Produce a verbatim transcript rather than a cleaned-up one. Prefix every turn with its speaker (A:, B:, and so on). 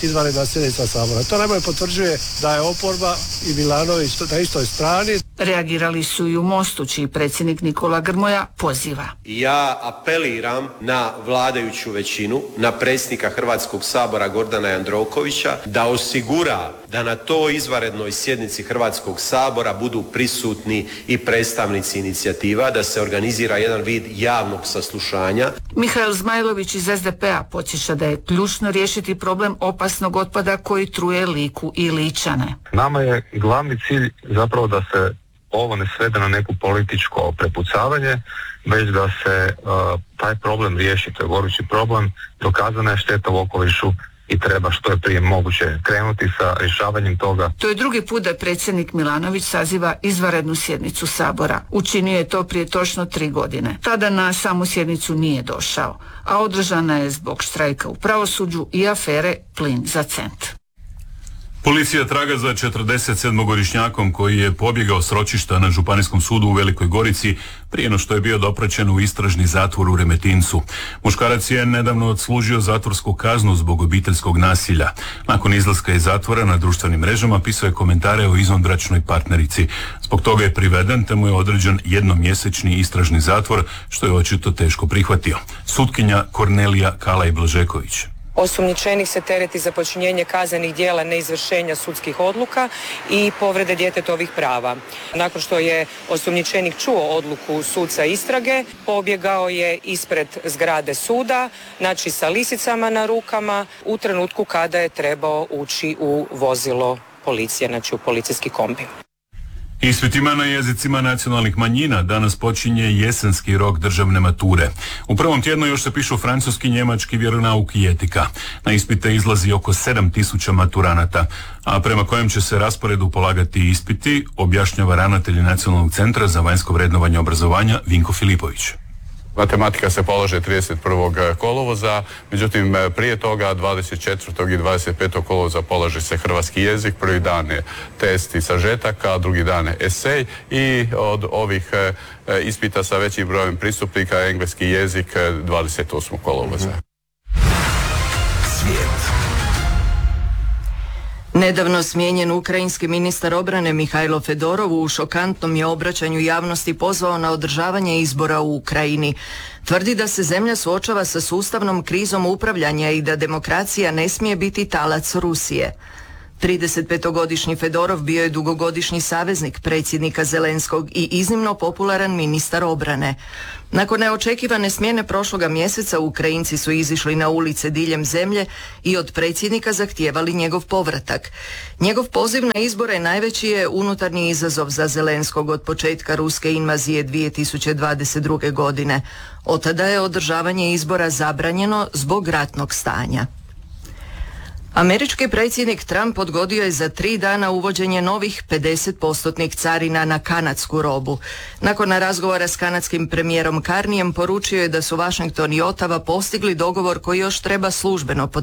A: Izvanredna sjednica Sabora. To najbolje potvrđuje da je oporba i Milanović na istoj strani.
B: Reagirali su i u Mostu, čiji predsjednik Nikola Grmoja poziva.
C: Ja apeliram na vladajuću većinu, na predsjednika Hrvatskog sabora Gordana Jandrokovića da osigura da na toj izvanrednoj sjednici Hrvatskog sabora budu prisutni i predstavnici inicijativa, da se organizira jedan vid javnog saslušanja.
B: Mihael Zmajlović iz es de pe a podsjeća da je ključno riješiti problem opasnog otpada koji truje Liku i Ličane.
D: Nama je glavni cilj zapravo da se ovo ne svede na neku političko prepucavanje, već da se uh, taj problem riješi. To je gorući problem, dokazana je šteta u okolišu i treba što je prije moguće krenuti sa rješavanjem toga.
B: To je drugi put da predsjednik Milanović saziva izvanrednu sjednicu Sabora. Učinio je to prije točno tri godine. Tada na samu sjednicu nije došao, a održana je zbog štrajka u pravosuđu i afere Plin za cent.
E: Policija traga za četrdesetsedmogodišnjakom koji je pobjegao s ročišta na Županijskom sudu u Velikoj Gorici prije no što je bio dopraćen u istražni zatvor u Remetincu. Muškarac je nedavno odslužio zatvorsku kaznu zbog obiteljskog nasilja. Nakon izlaska iz zatvora na društvenim mrežama pisao je komentare o izvanbračnoj partnerici. Zbog toga je priveden te mu je određen jednomjesečni istražni zatvor, što je očito teško prihvatio. Sutkinja Kornelija Kalaj-Blažeković.
F: Osumnjičenik se tereti za počinjenje kaznenih djela neizvršenja sudskih odluka i povrede djetetovih prava. Nakon što je osumnjičenik čuo odluku suca istrage, pobjegao je ispred zgrade suda, znači sa lisicama na rukama, u trenutku kada je trebao ući u vozilo policije, znači u policijski kombi.
E: Ispitima na jezicima nacionalnih manjina danas počinje jesenski rok državne mature. U prvom tjednu još se pišu francuski, njemački, vjeronauk i etika. Na ispite izlazi oko sedam tisuća maturanata, a prema kojem će se rasporedu polagati ispiti, objašnjava ravnatelj Nacionalnog centra za vanjsko vrednovanje obrazovanja Vinko Filipović.
G: Matematika se polaže trideset prvog kolovoza, međutim prije toga dvadeset četvrtog i dvadeset petog kolovoza polaže se hrvatski jezik, prvi dan je test i sažetaka, drugi dan je esej i od ovih ispita sa većim brojem pristupnika engleski jezik dvadeset osmog kolovoza.
H: Svijet. Nedavno smijenjen ukrajinski ministar obrane Mihajlo Fedorov u šokantnom je obraćanju javnosti pozvao na održavanje izbora u Ukrajini. Tvrdi da se zemlja suočava sa sustavnom krizom upravljanja i da demokracija ne smije biti talac Rusije. tridesetpetogodišnji Fedorov bio je dugogodišnji saveznik predsjednika Zelenskog i iznimno popularan ministar obrane. Nakon neočekivane smjene prošloga mjeseca Ukrajinci su izišli na ulice diljem zemlje i od predsjednika zahtijevali njegov povratak. Njegov poziv na izbore najveći je unutarnji izazov za Zelenskog od početka ruske invazije dvije tisuće dvadeset druge. godine. Od tada je održavanje izbora zabranjeno zbog ratnog stanja. Američki predsjednik Trump odgodio je za tri dana uvođenje novih pedeset postotnih carina na kanadsku robu. Nakon razgovora s kanadskim premijerom Carneyem poručio je da su Washington i Ottawa postigli dogovor koji još treba službeno potpisati